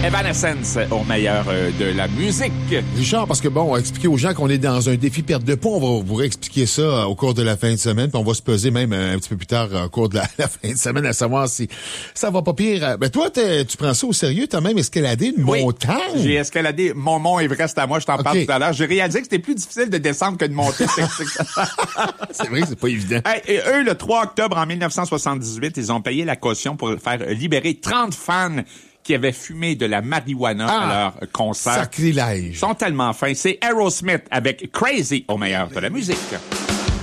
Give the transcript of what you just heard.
Evanescence au meilleur de la musique. Richard, parce que bon, on va expliquer aux gens qu'on est dans un défi perte de poids. On va vous réexpliquer ça au cours de la fin de semaine, puis on va se peser même un petit peu plus tard au cours de la fin de semaine à savoir si ça va pas pire. Ben toi, tu prends ça au sérieux, t'as même escaladé une montagne. J'ai escaladé mon mont Everest à moi, je t'en parle tout à l'heure. J'ai réalisé que c'était plus difficile de descendre que de monter. C'est vrai que c'est pas évident. Et eux, le 3 octobre en 1978, ils ont payé la caution pour faire libérer 30 fans qui avaient fumé de la marijuana à leur concert. Sacrilège. Ils sont tellement fins. C'est Aerosmith avec Crazy au meilleur de la musique.